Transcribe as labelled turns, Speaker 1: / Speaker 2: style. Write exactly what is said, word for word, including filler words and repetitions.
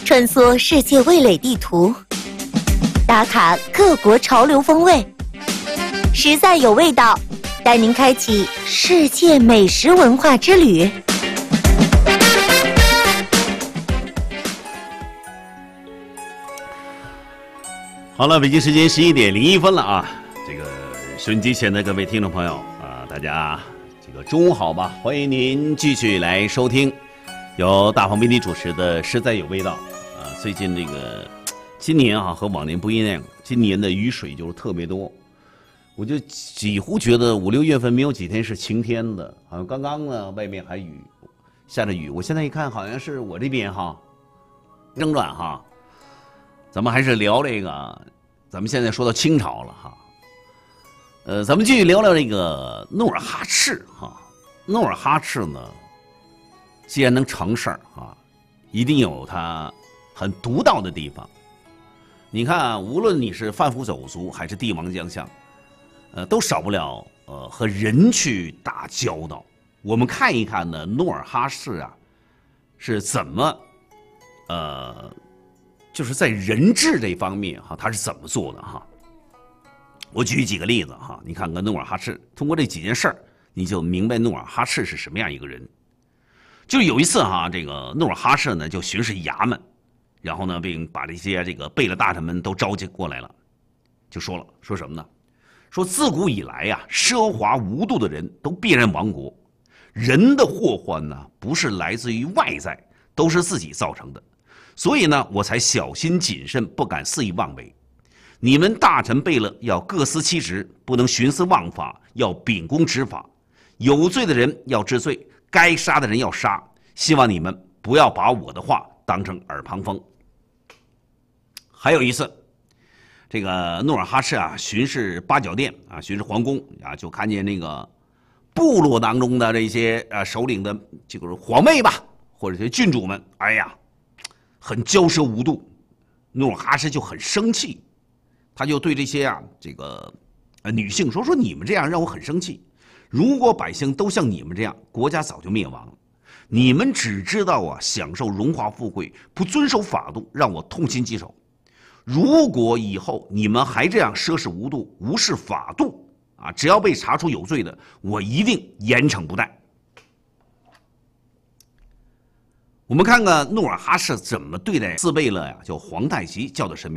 Speaker 1: 穿梭世界味蕾地图，打卡各国潮流风味，实在有味道，带您开启世界美食文化之旅。
Speaker 2: 好了，北京时间十一点零一分了啊！这个收音机前的各位听众朋友啊，大家这个中午好吧？欢迎您继续来收听由大鹏为你主持的《实在有味道》啊。最近这个今年啊和往年不一样，今年的雨水就是特别多，我就几乎觉得五六月份没有几天是晴天的，好像刚刚呢外面还雨下着雨。我现在一看，好像是我这边哈，正转哈。咱们还是聊这个，咱们现在说到清朝了哈，呃，咱们继续聊聊这个努尔哈赤哈。努尔哈赤呢，既然能成事儿啊，一定有他很独到的地方。你看，无论你是贩夫走卒还是帝王将相，呃，都少不了呃和人去打交道。我们看一看呢，努尔哈赤啊是怎么呃。就是在人治这方面哈，他是怎么做的哈？我举几个例子哈，你看看努尔哈赤，通过这几件事儿，你就明白努尔哈赤是什么样一个人。就有一次哈，这个努尔哈赤呢就巡视衙门，然后呢并把这些这个贝勒大臣们都召集过来了，就说了说什么呢？说自古以来呀，奢华无度的人都必然亡国，人的祸患呢不是来自于外在，都是自己造成的。所以呢，我才小心谨慎，不敢肆意妄为。你们大臣贝勒要各司其职，不能徇私枉法，要秉公执法。有罪的人要治罪，该杀的人要杀。希望你们不要把我的话当成耳旁风。还有一次，这个努尔哈赤啊巡视八角殿啊，巡视皇宫啊，就看见那个部落当中的这些呃首领的这个皇妹吧，或者是郡主们，哎呀。很骄奢无度，努尔哈赤就很生气，他就对这些啊这个呃女性说说你们这样让我很生气。如果百姓都像你们这样，国家早就灭亡了。你们只知道啊享受荣华富贵，不遵守法度，让我痛心疾首。如果以后你们还这样奢侈无度，无视法度啊，只要被查出有罪的，我一定严惩不贷。我们看看努尔哈赤怎么对待自贝勒呀，叫皇太极叫到身边。